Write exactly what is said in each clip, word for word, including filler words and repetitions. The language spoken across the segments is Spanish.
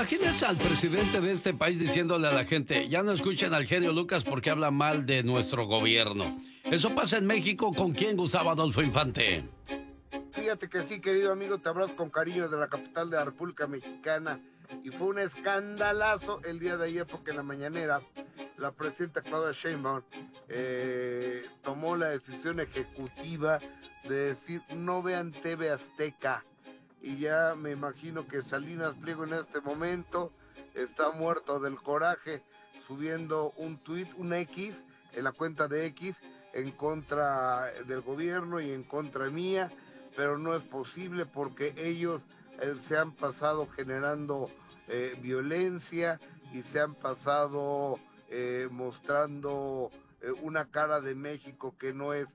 Imagínese al presidente de este país diciéndole a la gente, ya no escuchen al genio Lucas porque habla mal de nuestro gobierno. ¿Eso pasa en México con quién, Gustavo Adolfo Infante? Fíjate que sí, querido amigo, te abrazo con cariño de la capital de la República Mexicana. Y fue un escandalazo el día de ayer porque en la mañanera la presidenta Claudia Sheinbaum eh, tomó la decisión ejecutiva de decir no vean T V Azteca. Y ya me imagino que Salinas Pliego en este momento está muerto del coraje subiendo un tuit, un X, en la cuenta de X, en contra del gobierno y en contra mía, pero no es posible porque ellos eh, se han pasado generando eh, violencia y se han pasado eh, mostrando eh, una cara de México que no es.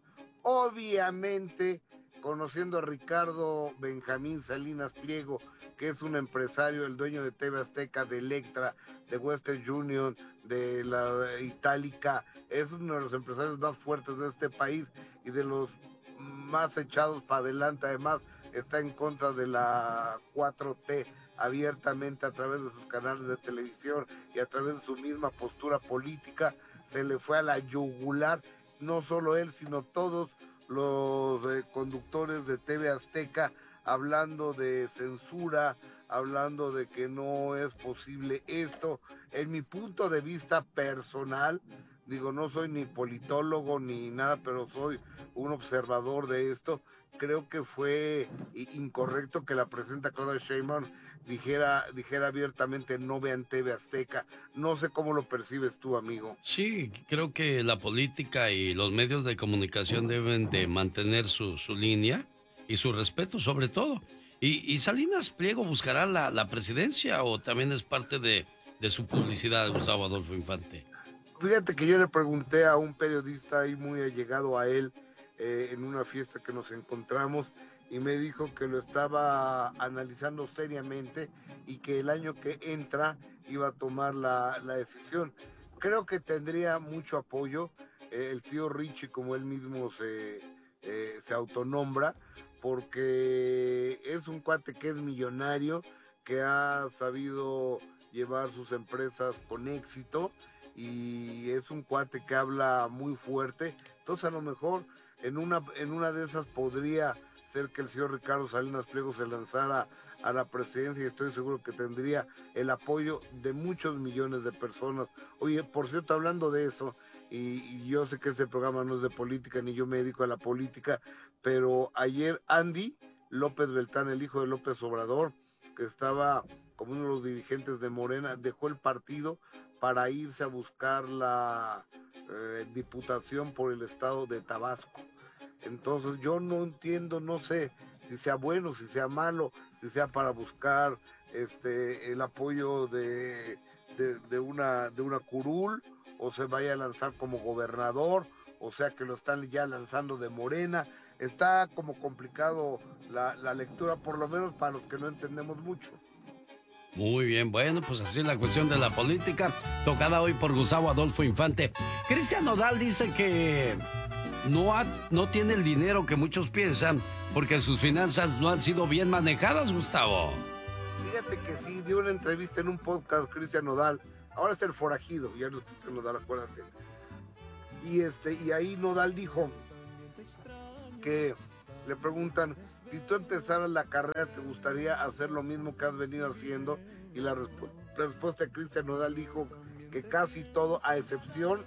Obviamente, conociendo a Ricardo Benjamín Salinas Pliego, que es un empresario, el dueño de T V Azteca, de Electra, de Western Union, de la Itálica, es uno de los empresarios más fuertes de este país y de los más echados para adelante. Además, está en contra de la cuatro T abiertamente a través de sus canales de televisión y a través de su misma postura política. Se le fue a la yugular, no solo él, sino todos los eh, conductores de T V Azteca, hablando de censura, hablando de que no es posible esto. En mi punto de vista personal, digo, no soy ni politólogo ni nada, pero soy un observador de esto. Creo que fue incorrecto que la presidenta Claudia Sheinbaum dijera, dijera abiertamente no vean T V Azteca. No sé cómo lo percibes tú, amigo. Sí, creo que la política y los medios de comunicación deben de mantener su, su línea y su respeto sobre todo. ¿Y, y Salinas Pliego buscará la, la presidencia o también es parte de, de su publicidad, Gustavo Adolfo Infante? Fíjate que yo le pregunté a un periodista ahí muy allegado a él eh, en una fiesta que nos encontramos y me dijo que lo estaba analizando seriamente y que el año que entra iba a tomar la, la decisión. Creo que tendría mucho apoyo eh, el tío Richie, como él mismo se, eh, se autonombra, porque es un cuate que es millonario, que ha sabido llevar sus empresas con éxito y es un cuate que habla muy fuerte. Entonces a lo mejor en una, en una de esas podría ser que el señor Ricardo Salinas Pliego se lanzara a la presidencia y estoy seguro que tendría el apoyo de muchos millones de personas. Oye, por cierto, hablando de eso, y, y yo sé que ese programa no es de política, ni yo me dedico a la política, pero ayer Andy López Beltrán, el hijo de López Obrador, que estaba como uno de los dirigentes de Morena, dejó el partido para irse a buscar la eh, diputación por el estado de Tabasco. Entonces yo no entiendo, no sé si sea bueno, si sea malo, si sea para buscar este el apoyo de, de, de una de una curul, o se vaya a lanzar como gobernador, o sea que lo están ya lanzando de Morena. Está como complicado la, la lectura, por lo menos para los que no entendemos mucho. Muy bien, bueno, pues así es la cuestión de la política, tocada hoy por Gustavo Adolfo Infante. Cristian Nodal dice que no, ha, no tiene el dinero que muchos piensan porque sus finanzas no han sido bien manejadas, Gustavo. Fíjate que sí, dio una entrevista en un podcast Cristian Nodal, ahora es el forajido, ya no es Cristian Nodal, acuérdate. Y, este, y ahí Nodal dijo que le preguntan, si tú empezaras la carrera, ¿te gustaría hacer lo mismo que has venido haciendo? Y la, resp- la respuesta de Cristian Nodal dijo que casi todo, a excepción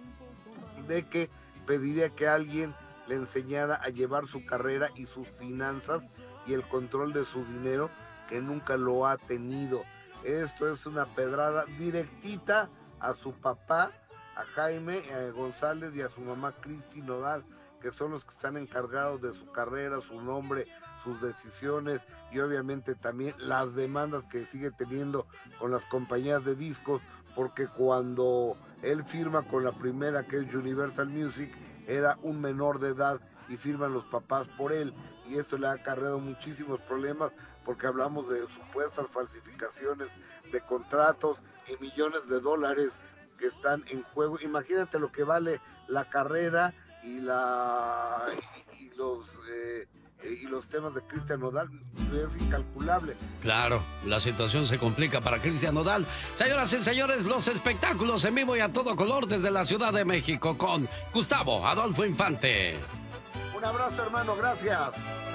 de que pediría que alguien le enseñara a llevar su carrera y sus finanzas y el control de su dinero, que nunca lo ha tenido. Esto es una pedrada directita a su papá, a Jaime eh, González, y a su mamá Cristi Nodal, que son los que están encargados de su carrera, su nombre, sus decisiones y obviamente también las demandas que sigue teniendo con las compañías de discos, porque cuando él firma con la primera, que es Universal Music, era un menor de edad y firman los papás por él, y esto le ha acarreado muchísimos problemas porque hablamos de supuestas falsificaciones de contratos y millones de dólares que están en juego. Imagínate lo que vale la carrera y la y, y los eh, y los temas de Cristian Nodal es incalculable. Claro, la situación se complica para Cristian Nodal. Señoras y señores, los espectáculos en vivo y a todo color desde la Ciudad de México con Gustavo Adolfo Infante. Un abrazo, hermano, gracias.